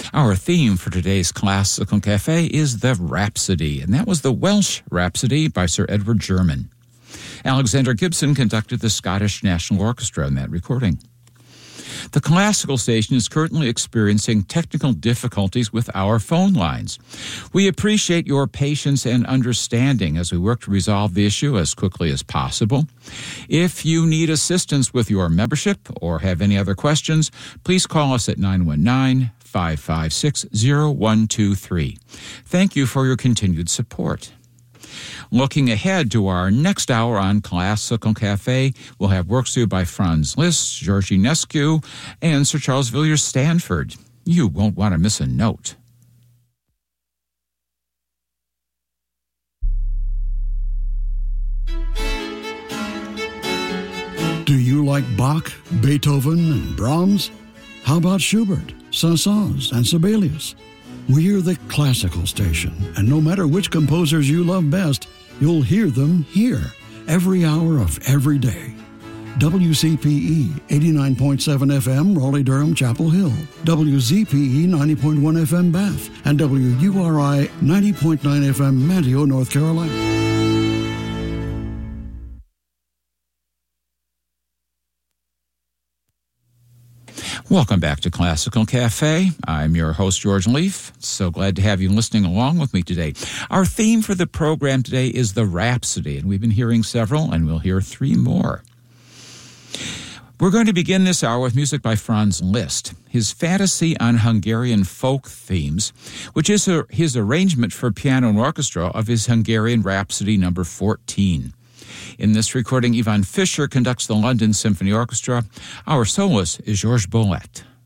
Our theme for today's Classical Cafe is the Rhapsody, and that was the Welsh Rhapsody by Sir Edward German. Alexander Gibson conducted the Scottish National Orchestra in that recording. The classical station is currently experiencing technical difficulties with our phone lines. We appreciate your patience and understanding as we work to resolve the issue as quickly as possible. If you need assistance with your membership or have any other questions, please call us at 919-556-0123. Thank you for your continued support. Looking ahead to our next hour on Classical Cafe, we'll have works to you by Franz Liszt, Georgi Enescu, and Sir Charles Villiers-Stanford. You won't want to miss a note. Do you like Bach, Beethoven, and Brahms? How about Schubert, Saint-Saëns, and Sibelius? We're the classical station, and no matter which composers you love best, you'll hear them here, every hour of every day. WCPE 89.7 FM, Raleigh-Durham, Chapel Hill. WZPE 90.1 FM, Bath. And WURI 90.9 FM, Manteo, North Carolina. Welcome back to Classical Cafe. I'm your host, George Leaf. So glad to have you listening along with me today. Our theme for the program today is the Rhapsody, and we've been hearing several, and we'll hear three more. We're going to begin this hour with music by Franz Liszt, his fantasy on Hungarian folk themes, which is his arrangement for piano and orchestra of his Hungarian Rhapsody No. 14. In this recording, Ivan Fischer conducts the London Symphony Orchestra. Our soloist is Georges Boulez.